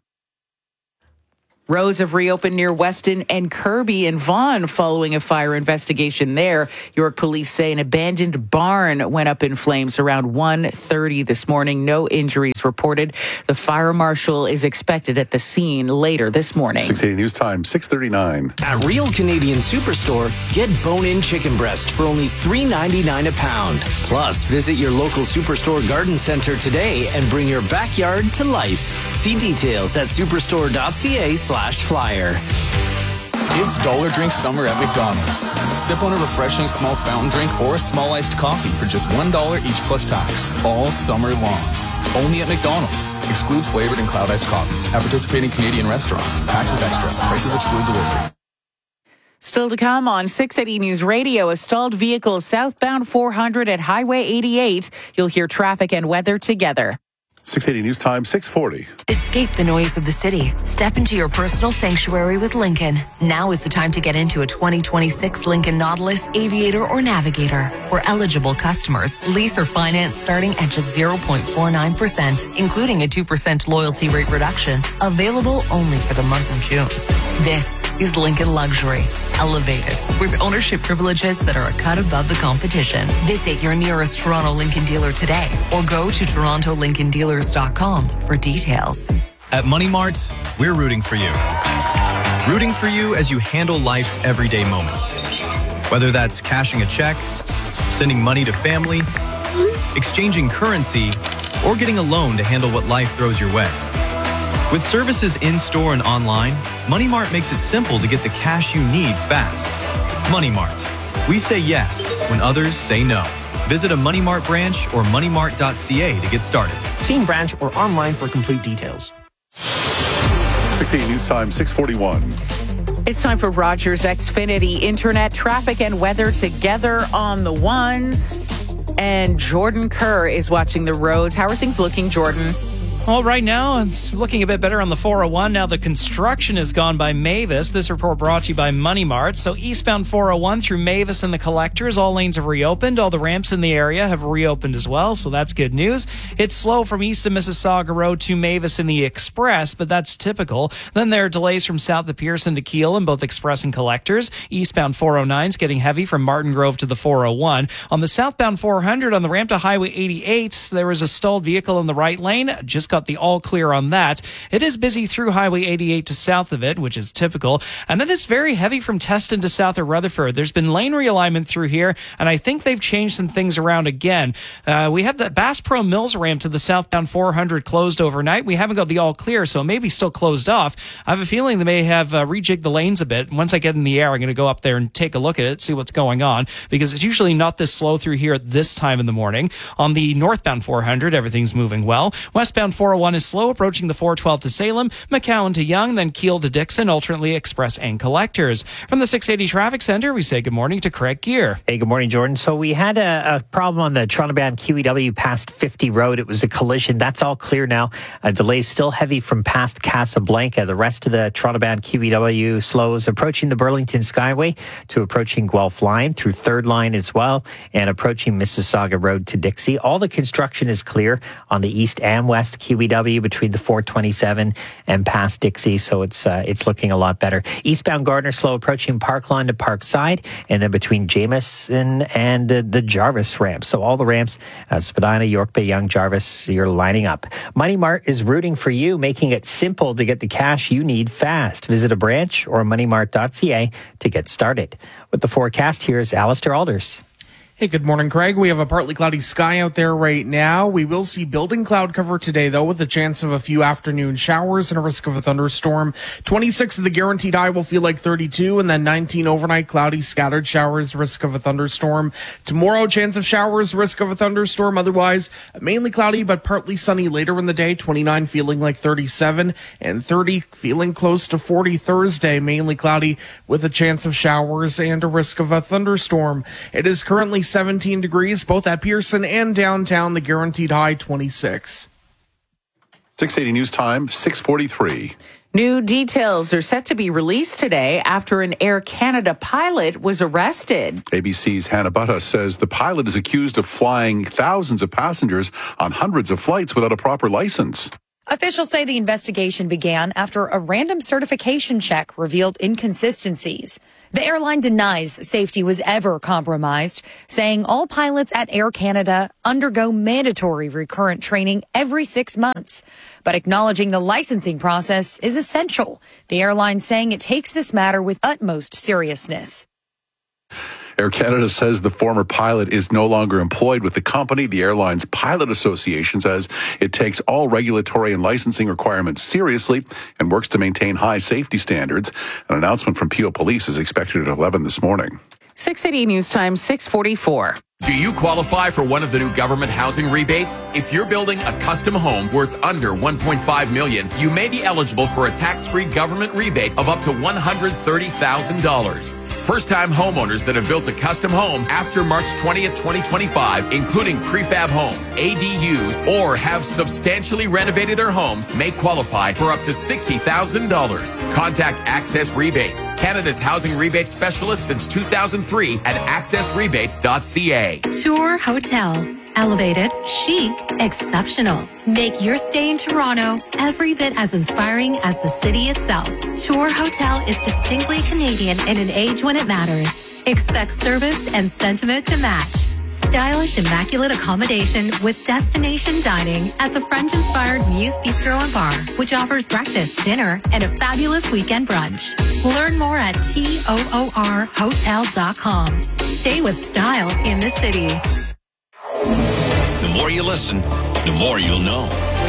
Roads have reopened near Weston and Kirby and Vaughan following a fire investigation there. York police say an abandoned barn went up in flames around 1:30 this morning. No injuries reported. The fire marshal is expected at the scene later this morning. 680 News Time, 6:39. At Real Canadian Superstore, get bone-in chicken breast for only $3.99 a pound. Plus, visit your local Superstore garden center today and bring your backyard to life. See details at superstore.ca/flyer. It's Dollar Drink Summer at McDonald's. Sip on a refreshing small fountain drink or a small iced coffee for just $1 each plus tax, all summer long. Only at McDonald's. Excludes flavored and cloud iced coffees at participating Canadian restaurants. Taxes extra. Prices exclude delivery. Still to come on 680 News Radio, a stalled vehicle southbound 400 at Highway 88. You'll hear traffic and weather together. 680 News Time, 640. Escape the noise of the city. Step into your personal sanctuary with Lincoln. Now is the time to get into a 2026 Lincoln Nautilus, Aviator, or Navigator. For eligible customers, lease or finance starting at just 0.49%, including a 2% loyalty rate reduction. Available only for the month of June. This is Lincoln Luxury. Elevated, with ownership privileges that are a cut above the competition. Visit your nearest Toronto Lincoln dealer today or go to torontolincolndealers.com for details. At Money Mart, we're rooting for you. Rooting for you as you handle life's everyday moments. Whether that's cashing a check, sending money to family, exchanging currency, or getting a loan to handle what life throws your way. With services in-store and online, Money Mart makes it simple to get the cash you need fast. Money Mart. We say yes when others say no. Visit a Money Mart branch or moneymart.ca to get started. See in branch or online for complete details. 680 News Time, 641. It's time for Rogers Xfinity Internet traffic and weather together on the ones. And Jordan Kerr is watching the roads. How are things looking, Jordan? Well, right now, it's looking a bit better on the 401. Now the construction has gone by Mavis. This report brought to you by Money Mart. So eastbound 401 through Mavis and the Collectors, all lanes have reopened. All the ramps in the area have reopened as well, so that's good news. It's slow from east of Mississauga Road to Mavis in the Express, but that's typical. Then there are delays from south of Pearson to Keele in both Express and Collectors. Eastbound 409 is getting heavy from Martin Grove to the 401. On the southbound 400 on the ramp to Highway 88, there was a stalled vehicle in the right lane. Just got the all clear on that. It is busy through Highway 88 to south of it, which is typical. And then it's very heavy from Teston to south of Rutherford. There's been lane realignment through here, and I think they've changed some things around again. We have the Bass Pro Mills ramp to the southbound 400 closed overnight. We haven't got the all clear, so it may be still closed off. I have a feeling they may have rejigged the lanes a bit. Once I get in the air, I'm going to go up there and take a look at it, see what's going on, because it's usually not this slow through here at this time in the morning. On the northbound 400, everything's moving well. Westbound 401 is slow, approaching the 412 to Salem, McCowan to Young, then Keele to Dixon, alternately Express and Collectors. From the 680 Traffic Center, we say good morning to Craig Gear. Hey, good morning, Jordan. So we had a problem on the Toronto-bound QEW past 50 Road. It was a collision. That's all clear now. Delays still heavy from past Casablanca. The rest of the Toronto-bound QEW slows approaching the Burlington Skyway to approaching Guelph Line through 3rd Line as well, and approaching Mississauga Road to Dixie. All the construction is clear on the east and west QEW between the 427 and past Dixie, so it's looking a lot better. Eastbound Gardner slow approaching Parkline to Parkside, and then between Jameson and the Jarvis ramp. So all the ramps, Spadina, York Bay, Young, Jarvis, you're lining up. Money Mart is rooting for you, making it simple to get the cash you need fast. Visit a branch or moneymart.ca to get started. With the forecast, here's Alistair Alders. Hey, good morning, Craig. We have a partly cloudy sky out there right now. We will see building cloud cover today, though, with a chance of a few afternoon showers and a risk of a thunderstorm. 26 of the guaranteed high will feel like 32, and then 19 overnight cloudy, scattered showers, risk of a thunderstorm. Tomorrow, chance of showers, risk of a thunderstorm. Otherwise, mainly cloudy, but partly sunny later in the day. 29 feeling like 37, and 30 feeling close to 40 Thursday. Mainly cloudy with a chance of showers and a risk of a thunderstorm. It is currently 17 degrees, both at Pearson and downtown, the guaranteed high 26. 680 News Time, 6:43. New details are set to be released today after an Air Canada pilot was arrested. ABC's Hannah Butta says the pilot is accused of flying thousands of passengers on hundreds of flights without a proper license. Officials say the investigation began after a random certification check revealed inconsistencies. The airline denies safety was ever compromised, saying all pilots at Air Canada undergo mandatory recurrent training every 6 months. But acknowledging the licensing process is essential. The airline saying it takes this matter with utmost seriousness. Air Canada says the former pilot is no longer employed with the company. The airline's pilot association says it takes all regulatory and licensing requirements seriously and works to maintain high safety standards. An announcement from Peel Police is expected at 11 this morning. 680 News Time, 6:44. Do you qualify for one of the new government housing rebates? If you're building a custom home worth under $1.5 million, you may be eligible for a tax-free government rebate of up to $130,000. First-time homeowners that have built a custom home after March 20th, 2025, including prefab homes, ADUs, or have substantially renovated their homes, may qualify for up to $60,000. Contact Access Rebates, Canada's housing rebate specialist since 2003 at accessrebates.ca. Tour Hotel. Elevated, chic, exceptional. Make your stay in Toronto every bit as inspiring as the city itself. Tour Hotel is distinctly Canadian in an age when it matters. Expect service and sentiment to match. Stylish, immaculate accommodation with destination dining at the French-inspired Muse Bistro and Bar, which offers breakfast, dinner, and a fabulous weekend brunch. Learn more at toorhotel.com. Stay with style in the city. The more you listen, the more you'll know.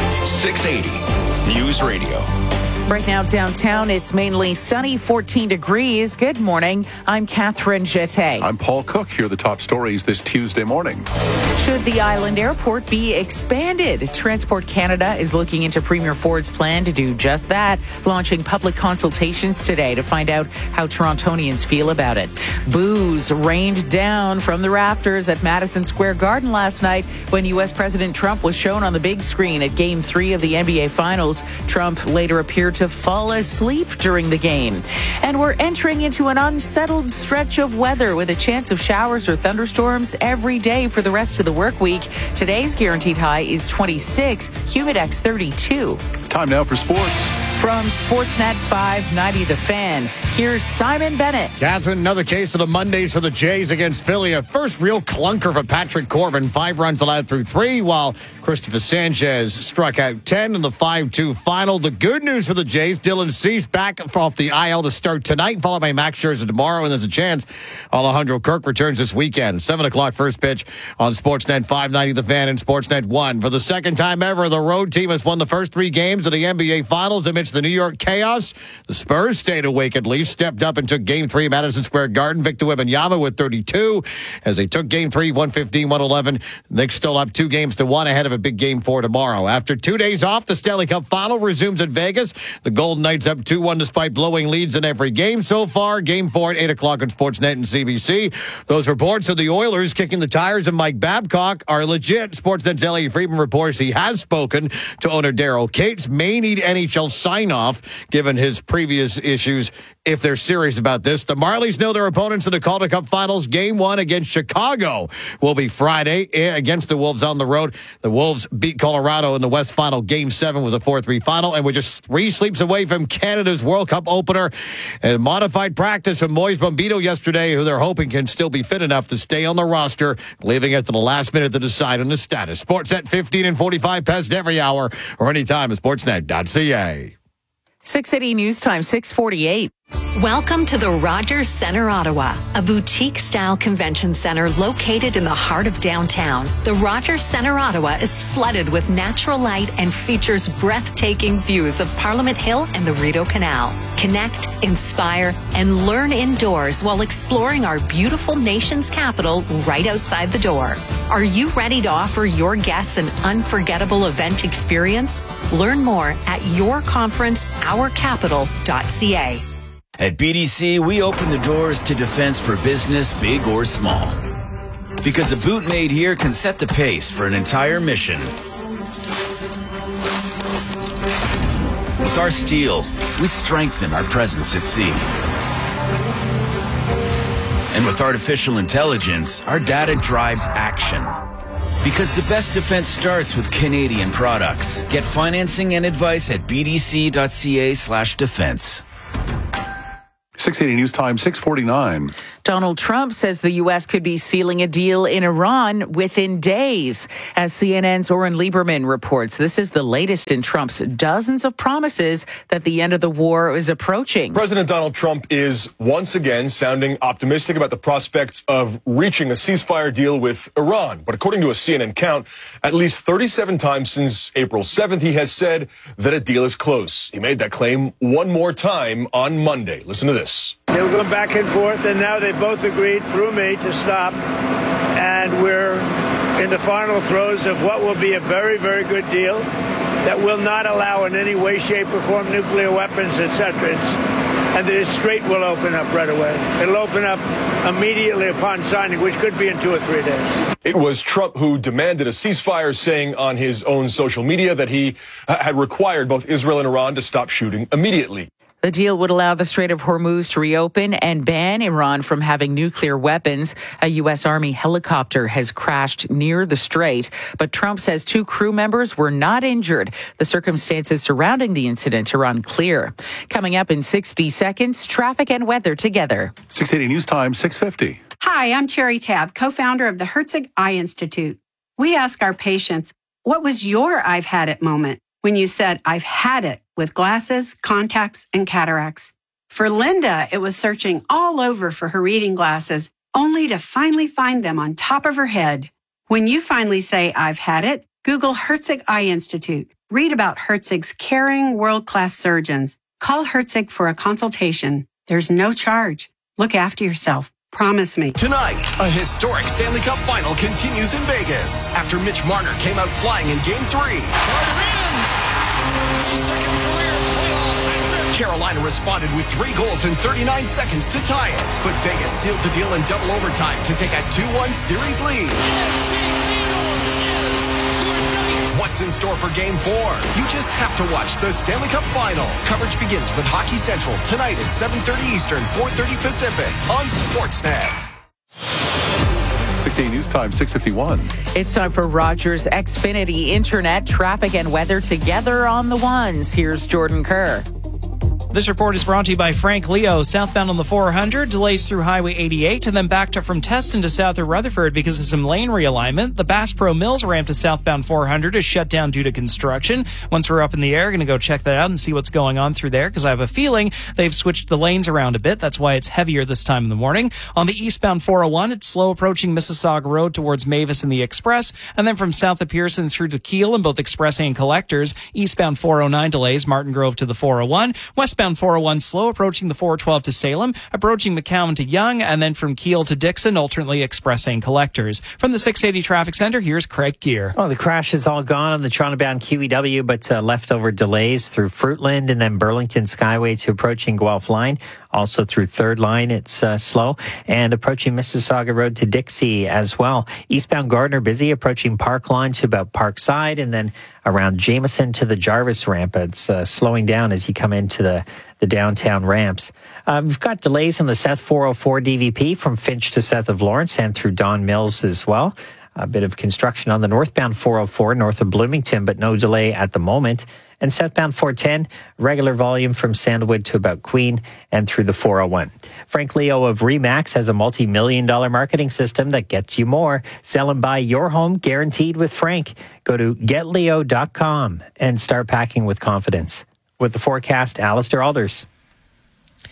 680 News Radio. Right now downtown, it's mainly sunny, 14 degrees. Good morning. I'm Catherine Jeté. I'm Paul Cook. Here are the top stories this Tuesday morning. Should the Island Airport be expanded? Transport Canada is looking into Premier Ford's plan to do just that, launching public consultations today to find out how Torontonians feel about it. Boos rained down from the rafters at Madison Square Garden last night when U.S. President Trump was shown on the big screen at Game 3 of the NBA Finals. Trump later appeared to fall asleep during the game. And we're entering into an unsettled stretch of weather with a chance of showers or thunderstorms every day for the rest of the work week. Today's guaranteed high is 26, Humidex 32. Time now for sports. From Sportsnet 590 The Fan, here's Simon Bennett. Catherine, another case of the Mondays for the Jays against Philly. A first real clunker for Patrick Corbin. 5 runs allowed through 3, while Christopher Sanchez struck out 10 in the 5-2 final. The good news for the Jays, Dylan Cease back off the IL to start tonight, followed by Max Scherzer tomorrow, and there's a chance Alejandro Kirk returns this weekend. 7 o'clock first pitch on Sportsnet 590 The Fan and Sportsnet 1. For the second time ever, the road team has won the first 3 games of the NBA Finals amidst the New York chaos. The Spurs stayed awake at least, stepped up and took Game 3 Madison Square Garden. Victor Wembanyama with 32 as they took Game 3, 115-111. Knicks still up 2-1 ahead of a big Game 4 tomorrow. After 2 days off, the Stanley Cup Final resumes at Vegas. The Golden Knights up 2-1 despite blowing leads in every game so far. Game 4 at 8 o'clock on Sportsnet and CBC. Those reports of the Oilers kicking the tires of Mike Babcock are legit. Sportsnet's Elliot Friedman reports he has spoken to owner Daryl Cates. May need NHL sign-off given his previous issues if they're serious about this. The Marlies know their opponents in the Calder Cup Finals. Game 1 against Chicago will be Friday against the Wolves on the road. The Wolves beat Colorado in the West Final. Game 7 was a 4-3 final, and we're just 3 sleeps away from Canada's World Cup opener. A modified practice from Moise Bombito yesterday, who they're hoping can still be fit enough to stay on the roster, leaving it to the last minute to decide on the status. Sportsnet 15 and 45 past every hour or anytime at sportsnet.ca. 680 News Time, 648. Welcome to the Rogers Centre Ottawa, a boutique-style convention center located in the heart of downtown. The Rogers Centre Ottawa is flooded with natural light and features breathtaking views of Parliament Hill and the Rideau Canal. Connect, inspire, and learn indoors while exploring our beautiful nation's capital right outside the door. Are you ready to offer your guests an unforgettable event experience? Learn more at yourconferenceourcapital.ca. At BDC, we open the doors to defense for business, big or small. Because a boot made here can set the pace for an entire mission. With our steel, we strengthen our presence at sea. And with artificial intelligence, our data drives action. Because the best defense starts with Canadian products. Get financing and advice at bdc.ca/defense. 680 News Time, 649. Donald Trump says the U.S. could be sealing a deal in Iran within days. As CNN's Oren Lieberman reports, this is the latest in Trump's dozens of promises that the end of the war is approaching. President Donald Trump is once again sounding optimistic about the prospects of reaching a ceasefire deal with Iran. But according to a CNN count, at least 37 times since April 7th, he has said that a deal is close. He made that claim one more time on Monday. Listen to this. They were going back and forth, and now they both agreed through me to stop. And we're in the final throes of what will be a very, very good deal that will not allow in any way, shape, or form nuclear weapons, etc. And the strait will open up right away. It'll open up immediately upon signing, which could be in 2 or 3 days. It was Trump who demanded a ceasefire, saying on his own social media that he had required both Israel and Iran to stop shooting immediately. The deal would allow the Strait of Hormuz to reopen and ban Iran from having nuclear weapons. A U.S. Army helicopter has crashed near the strait, but Trump says 2 crew members were not injured. The circumstances surrounding the incident are unclear. Coming up in 60 seconds, traffic and weather together. 680 News Time, 650. Hi, I'm Cherry Tabb, co-founder of the Herzig Eye Institute. We ask our patients, what was your I've had it moment when you said, I've had it with glasses, contacts, and cataracts? For Linda, it was searching all over for her reading glasses, only to finally find them on top of her head. When you finally say, I've had it, Google Herzig Eye Institute. Read about Herzig's caring, world-class surgeons. Call Herzig for a consultation. There's no charge. Look after yourself. Promise me. Tonight, a historic Stanley Cup final continues in Vegas after Mitch Marner came out flying in Game 3. Carolina responded with 3 goals in 39 seconds to tie it, but Vegas sealed the deal in double overtime to take a 2-1 series lead. What's in store for Game 4? You just have to watch the Stanley Cup Final. Coverage begins with Hockey Central tonight at 7:30 Eastern, 4:30 Pacific on Sportsnet. 680 News Time, 651. It's time for Rogers Xfinity Internet, traffic and weather together on the ones. Here's Jordan Kerr. This report is brought to you by Frank Leo. Southbound on the 400, delays through Highway 88, and then backed up from Teston to south of Rutherford because of some lane realignment. The Bass Pro Mills ramp to southbound 400 is shut down due to construction. Once we're up in the air, going to go check that out and see what's going on through there, because I have a feeling they've switched the lanes around a bit. That's why it's heavier this time in the morning. On the eastbound 401, it's slow approaching Mississauga Road towards Mavis and the Express, and then from south of Pearson through to Keele in both Express and Collectors. Eastbound 409 delays, Martin Grove to the 401. Westbound 401 slow approaching the 412 to Salem, approaching McCowan to Yonge, and then from Keele to Dixon, alternately Express and Collectors. From the 680 Traffic Center, here's Craig Gear. Oh, the crash is all gone on the Toronto-bound QEW, but leftover delays through Fruitland and then Burlington Skyway to approaching Guelph Line. Also through Third Line, it's slow. And approaching Mississauga Road to Dixie as well. Eastbound Gardner busy, approaching Park Line to about Parkside, and then around Jameson to the Jarvis ramp. It's slowing down as you come into the downtown ramps. We've got delays on the South 404 DVP from Finch to south of Lawrence and through Don Mills as well. A bit of construction on the northbound 404 north of Bloomington, but no delay at the moment. And southbound 410, regular volume from Sandalwood to about Queen and through the 401. Frank Leo of RE/MAX has a multi-million-dollar marketing system that gets you more. Sell and buy your home guaranteed with Frank. Go to getleo.com and start packing with confidence. With the forecast, Alistair Alders.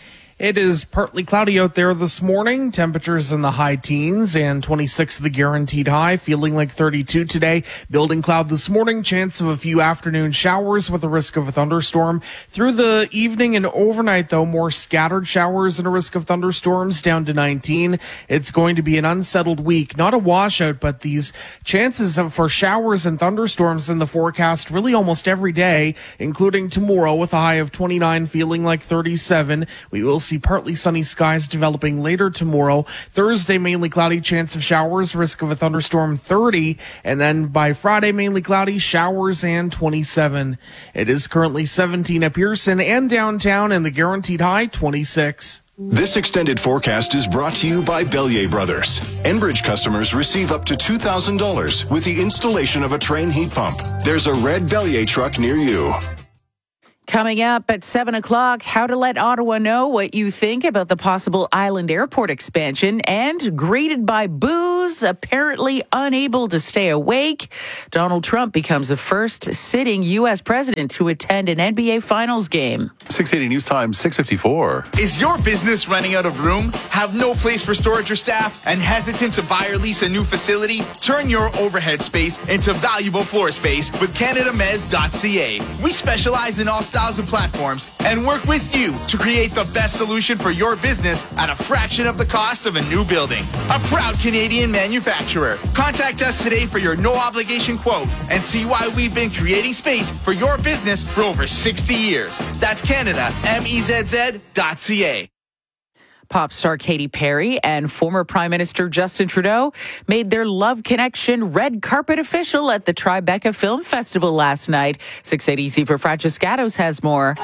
It is partly cloudy out there this morning. Temperatures in the high teens and 26 the guaranteed high. Feeling like 32 today. Building cloud this morning. Chance of a few afternoon showers with a risk of a thunderstorm. Through the evening and overnight, though, more scattered showers and a risk of thunderstorms down to 19. It's going to be an unsettled week. Not a washout, but these chances for showers and thunderstorms in the forecast really almost every day, including tomorrow with a high of 29, feeling like 37. We will see partly sunny skies developing later tomorrow. Thursday, mainly cloudy, chance of showers, risk of a thunderstorm 30. And then by Friday, mainly cloudy, showers and 27. It is currently 17 at Pearson and downtown, and the guaranteed high 26. This extended forecast is brought to you by Bellier Brothers. Enbridge customers receive up to $2,000 with the installation of a Train heat pump. There's a red Bellier truck near you. Coming up at 7 o'clock, how to let Ottawa know what you think about the possible Island Airport expansion, and greeted by boos, apparently unable to stay awake, Donald Trump becomes the first sitting U.S. president to attend an NBA Finals game. 680 News Time, 6:54. Is your business running out of room? Have no place for storage or staff? And hesitant to buy or lease a new facility? Turn your overhead space into valuable floor space with CanadaMez.ca. We specialize in all styles of platforms and work with you to create the best solution for your business at a fraction of the cost of a new building. A proud Canadian manufacturer. Contact us today for your no obligation quote and see why we've been creating space for your business for over 60 years. That's CanadaMezz.ca. Pop star Katy Perry and former Prime Minister Justin Trudeau made their love connection red carpet official at the Tribeca Film Festival last night. 680 for Francescatos has more.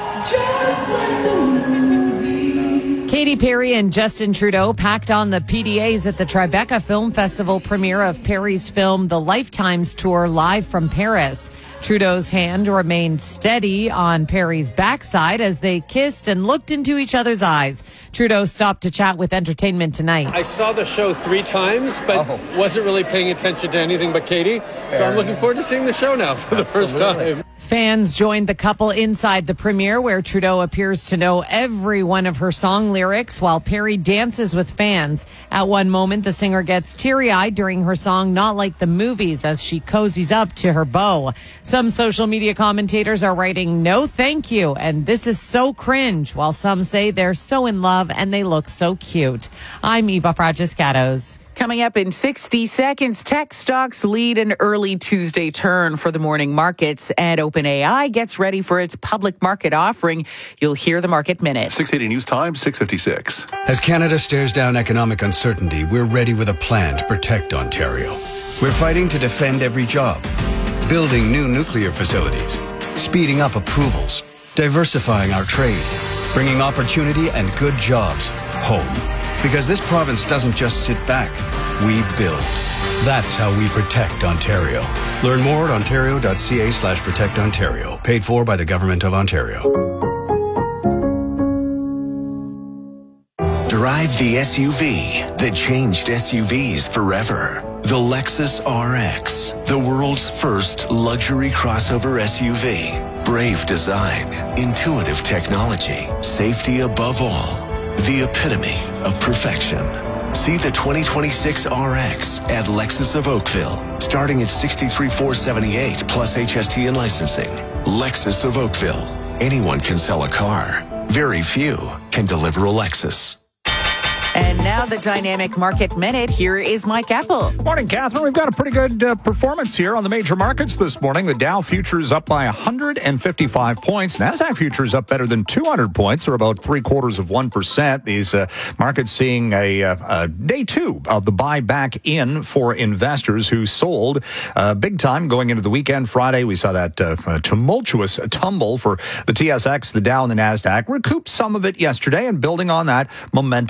Katy Perry and Justin Trudeau packed on the PDAs at the Tribeca Film Festival premiere of Perry's film The Lifetimes Tour live from Paris. Trudeau's hand remained steady on Perry's backside as they kissed and looked into each other's eyes. Trudeau stopped to chat with Entertainment Tonight. I saw the show 3 times, but wasn't really paying attention to anything but Katy. So I'm looking forward to seeing the show now for the first time. Fans joined the couple inside the premiere, where Trudeau appears to know every one of her song lyrics while Perry dances with fans. At one moment, the singer gets teary-eyed during her song Not Like the Movies as she cozies up to her beau. Some social media commentators are writing, "No thank you," and "This is so cringe," while some say they're so in love and they look so cute. I'm Eva Francescatos. Coming up in 60 seconds, tech stocks lead an early Tuesday turn for the morning markets, and OpenAI gets ready for its public market offering. You'll hear the Market Minute. 680 News Time, 6:56. As Canada stares down economic uncertainty, we're ready with a plan to protect Ontario. We're fighting to defend every job, building new nuclear facilities, speeding up approvals, diversifying our trade, bringing opportunity and good jobs home. Because this province doesn't just sit back, we build. That's how we protect Ontario. Learn more at ontario.ca/protectontario. Paid for by the Government of Ontario. Drive the SUV that changed SUVs forever. The Lexus RX, the world's first luxury crossover SUV. Brave design, intuitive technology, safety above all. The epitome of perfection. See the 2026 RX at Lexus of Oakville, starting at $63,478 plus HST and licensing. Lexus of Oakville. Anyone can sell a car. Very few can deliver a Lexus. And now the Dynamic Market Minute. Here is Mike Apple. Morning, Catherine. We've got a pretty good performance here on the major markets this morning. The Dow futures up by 155 points. NASDAQ futures up better than 200 points, or about 0.75%. These markets seeing a day 2 of the buyback in for investors who sold big time going into the weekend. Friday, we saw that tumultuous tumble for the TSX, the Dow, and the NASDAQ. Recouped some of it yesterday, and building on that momentum a little bit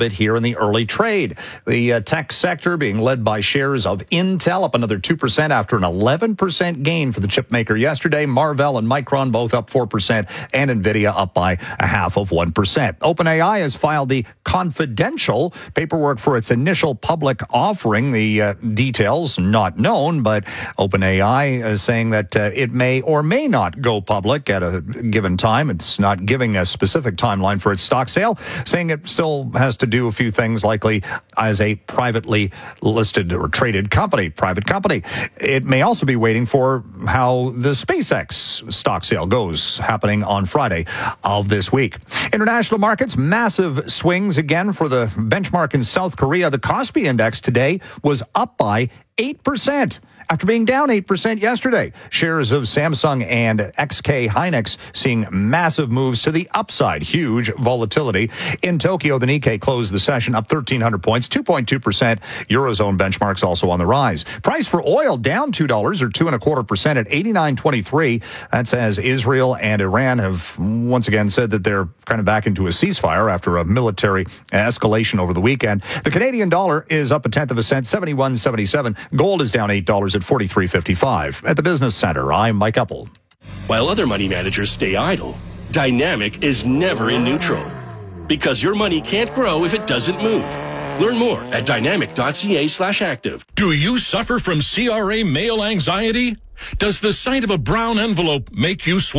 bit here in the early trade. The tech sector being led by shares of Intel up another 2% after an 11% gain for the chip maker yesterday. Marvell and Micron both up 4% and NVIDIA up by 0.5%. OpenAI has filed the confidential paperwork for its initial public offering. The details not known, but OpenAI is saying that it may or may not go public at a given time. It's not giving a specific timeline for its stock sale, saying it still has to do a few things, likely as a privately listed or traded company, private company. It may also be waiting for how the SpaceX stock sale goes, happening on Friday of this week. International markets, massive swings again for the benchmark in South Korea. The Kospi index today was up by 8%. After being down 8% yesterday. Shares of Samsung and XK Hynix seeing massive moves to the upside. Huge volatility. In Tokyo, the Nikkei closed the session up 1,300 points, 2.2%. Eurozone benchmarks also on the rise. Price for oil down $2 or 2.25% at $89.23. That's as Israel and Iran have once again said that they're kind of back into a ceasefire after a military escalation over the weekend. The Canadian dollar is up 0.1 cent, 71.77. Gold is down $8 at 43.55. At the Business Center, I'm Mike Uppel. While other money managers stay idle, Dynamic is never in neutral. Because your money can't grow if it doesn't move. Learn more at dynamic.ca/active. Do you suffer from CRA mail anxiety? Does the sight of a brown envelope make you